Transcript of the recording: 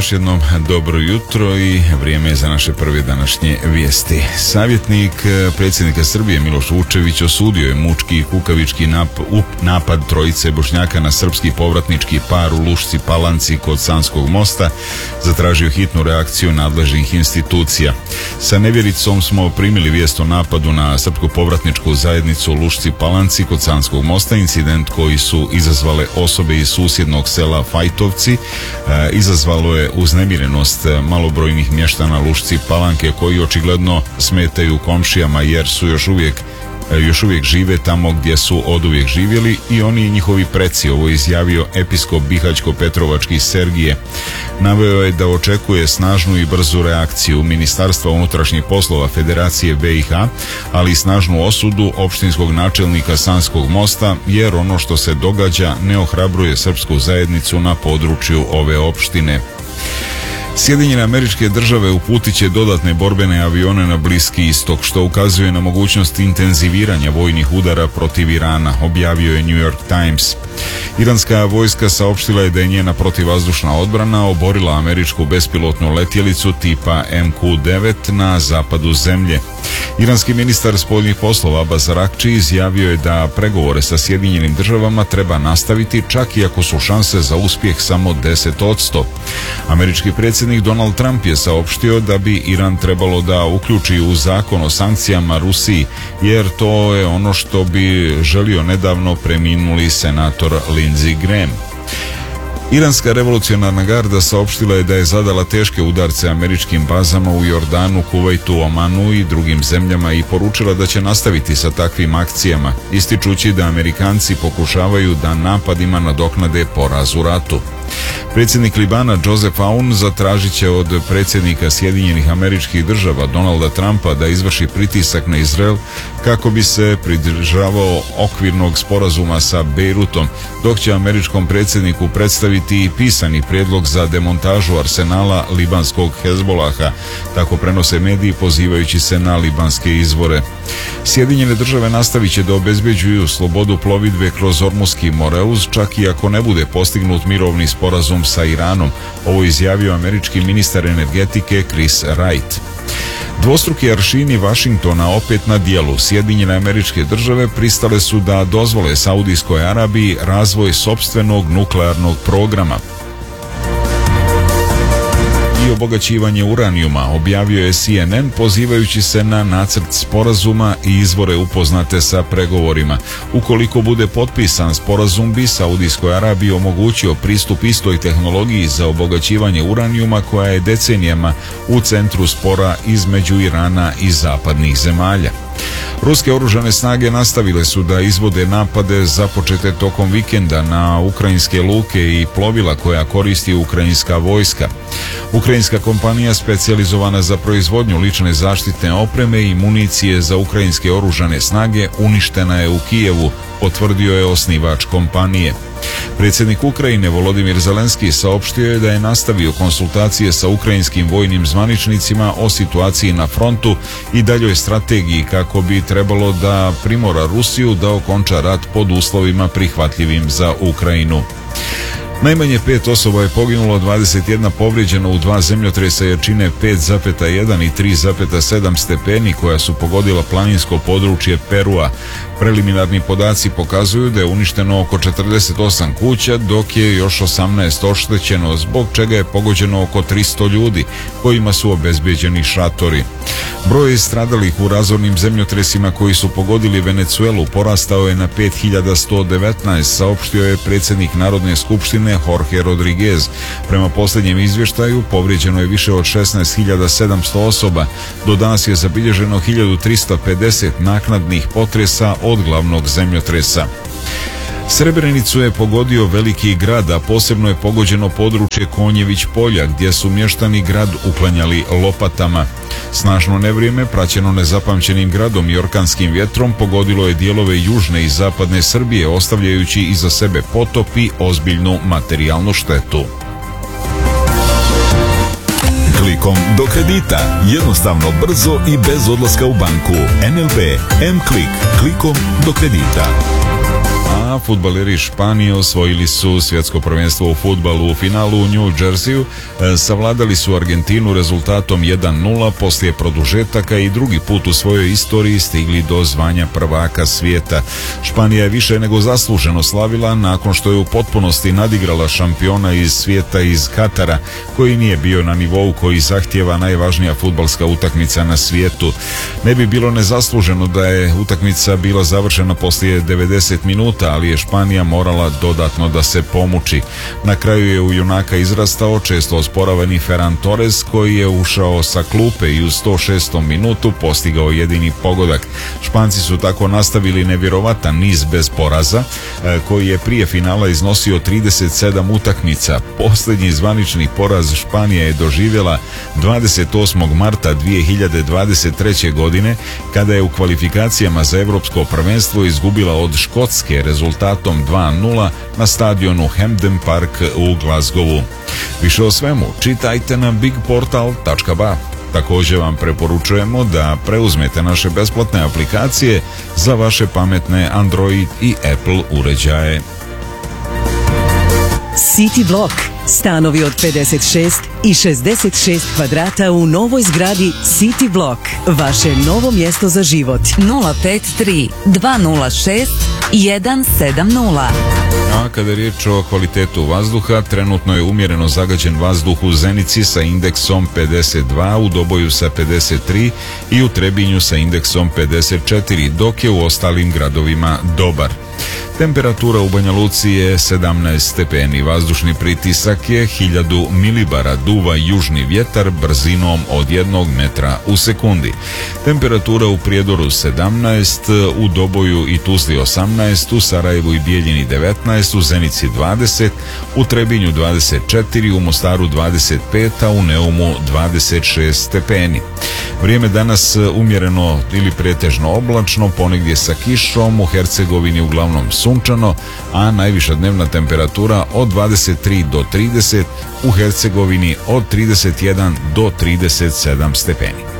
još jednom dobro jutro i vrijeme je za naše prve današnje vijesti. Savjetnik predsjednika Srbije Miloš Vučević osudio je mučki i kukavički napad trojice Bošnjaka na srpski povratnički par u Lušci Palanci kod Sanskog mosta, zatražio hitnu reakciju nadležnih institucija. Sa nevjericom smo primili vijest o napadu na srpsku povratničku zajednicu u Lušci Palanci kod Sanskog mosta. Incident koji su izazvale osobe iz susjednog sela Fajtovci izazvalo je uznemirenost malobrojnih mještana Lušci Palanke, koji očigledno smetaju komšijama jer su još uvijek žive tamo gdje su oduvijek živjeli i oni i njihovi preci. Ovo je izjavio episkop Bihaćko-Petrovački Sergije. Naveo je da očekuje snažnu i brzu reakciju Ministarstva unutrašnjih poslova Federacije BiH, ali i snažnu osudu opštinskog načelnika Sanskog mosta, jer ono što se događa ne ohrabruje srpsku zajednicu na području ove opštine. Sjedinjene Američke Države uputit će dodatne borbene avione na Bliski istok, što ukazuje na mogućnost intenziviranja vojnih udara protiv Irana, objavio je New York Times. Iranska vojska saopštila je da je njena protivvazdušna odbrana oborila američku bespilotnu letjelicu tipa MQ-9 na zapadu zemlje. Iranski ministar spoljnih poslova Abbas Araghči izjavio je da pregovore sa Sjedinjenim Državama treba nastaviti čak i ako su šanse za uspjeh samo 10%. Američki predsjednik Donald Trump je saopštio da bi Iran trebalo da uključi u zakon o sankcijama Rusiji, jer to je ono što bi želio nedavno preminuli senator Lindsey Graham. Iranska revolucionarna garda saopštila je da je zadala teške udarce američkim bazama u Jordanu, Kuvajtu, Omanu i drugim zemljama i poručila da će nastaviti sa takvim akcijama, ističući da Amerikanci pokušavaju da napadima nadoknade poraz u ratu. Predsjednik Libana Joseph Aoun zatražit će od predsjednika Sjedinjenih Američkih Država Donalda Trumpa da izvrši pritisak na Izrael kako bi se pridržavao okvirnog sporazuma sa Bejrutom, dok će američkom predsjedniku predstaviti i pisani prijedlog za demontažu arsenala libanskog Hezbolaha, tako prenose mediji pozivajući se na libanske izvore. Sjedinjene Države nastavit će da obezbeđuju slobodu plovidbe kroz Ormuski moreuz, čak i ako ne bude postignut mirovni sporazum sa Iranom. Ovo izjavio američki ministar energetike Chris Wright. Dvostruki aršini Vašingtona opet na dijelu. Sjedinjene Američke Države pristale su da dozvole Saudijskoj Arabiji razvoj sopstvenog nuklearnog programa i obogaćivanje uranijuma, objavio je CNN pozivajući se na nacrt sporazuma i izvore upoznate sa pregovorima. Ukoliko bude potpisan, sporazum bi Saudijskoj Arabiji omogućio pristup istoj tehnologiji za obogaćivanje uranijuma koja je decenijama u centru spora između Irana i zapadnih zemalja. Ruske oružane snage nastavile su da izvode napade započete tokom vikenda na ukrajinske luke i plovila koja koristi ukrajinska vojska. Ukrajinska kompanija specijalizovana za proizvodnju lične zaštitne opreme i municije za ukrajinske oružane snage uništena je u Kijevu, potvrdio je osnivač kompanije. Predsjednik Ukrajine Volodimir Zelenski saopštio je da je nastavio konsultacije sa ukrajinskim vojnim zvaničnicima o situaciji na frontu i daljoj strategiji kako bi trebalo da primora Rusiju da okonča rat pod uslovima prihvatljivim za Ukrajinu. Najmanje 5 osoba je poginulo, 21 povrijeđeno u 2 zemljotresa jačine 5,1 i 3,7 stepeni koja su pogodila planinsko područje Perua. Preliminarni podaci pokazuju da je uništeno oko 48 kuća, dok je još 18 oštećeno, zbog čega je pogođeno oko 300 ljudi, kojima su obezbeđeni šatori. Broj stradalih u razornim zemljotresima koji su pogodili Venecuelu porastao je na 5119, saopštio je predsjednik Narodne skupštine Jorge Rodriguez. Prema posljednjem izvještaju povrijeđeno je više od 16.700 osoba. Do danas je zabilježeno 1350 naknadnih potresa od glavnog zemljotresa. Srebrenicu je pogodio veliki grad, a posebno je pogođeno područje Konjević polja, gdje su mještani grad uklanjali lopatama. Snažno nevrijeme, praćeno nezapamćenim gradom i orkanskim vjetrom, pogodilo je dijelove južne i zapadne Srbije, ostavljajući iza sebe potop i ozbiljnu materijalnu štetu. Klikom do kredita. Jednostavno, brzo i bez odlaska u banku. NLB M-Klik. Klikom do kredita. a fudbaleri Španije osvojili su svjetsko prvenstvo u fudbalu. U finalu u New Jerseyu savladali su Argentinu rezultatom 1:0 poslije produžetaka i drugi put u svojoj istoriji stigli do zvanja prvaka svijeta. Španija je više nego zasluženo slavila nakon što je u potpunosti nadigrala šampiona iz svijeta iz Katara, koji nije bio na nivou koji zahtijeva najvažnija fudbalska utakmica na svijetu. Ne bi bilo nezasluženo da je utakmica bila završena poslije 90 minuta, ali je Španija morala dodatno da se pomuči. Na kraju je u junaka izrastao često osporavani Ferran Torres, koji je ušao sa klupe i u 106. minutu postigao jedini pogodak. Španci su tako nastavili nevjerovatan niz bez poraza, koji je prije finala iznosio 37 utakmica. Posljednji zvanični poraz Španija je doživjela 28. marta 2023. godine, kada je u kvalifikacijama za Europsko prvenstvo izgubila od Škotske rezultatom 2:0 na stadionu Hampden Park u Glasgowu. Više o svemu čitajte na bigportal.ba. Također vam preporučujemo da preuzmete naše besplatne aplikacije za vaše pametne Android i Apple uređaje. City Block. Stanovi od 56 i 66 kvadrata u novoj zgradi City Block. Vaše novo mjesto za život. 053 206 170. A kada je riječ o kvalitetu vazduha, trenutno je umjereno zagađen vazduh u Zenici sa indeksom 52, u Doboju sa 53 i u Trebinju sa indeksom 54, dok je u ostalim gradovima dobar. Temperatura u Banja Luci je 17 stepeni, vazdušni pritisak je 1000 milibara, duva južni vjetar brzinom od 1 metra u sekundi. Temperatura u Prijedoru 17, u Doboju i Tuzli 18, u Sarajevu i Bijeljini 19, u Zenici 20, u Trebinju 24, u Mostaru 25, a u Neumu 26 stepeni. Vrijeme danas umjereno ili pretežno oblačno, ponegdje sa kišom, u Hercegovini uglavnom sunčano, a najviša dnevna temperatura od 23 do 30, u Hercegovini od 31 do 37 stepeni.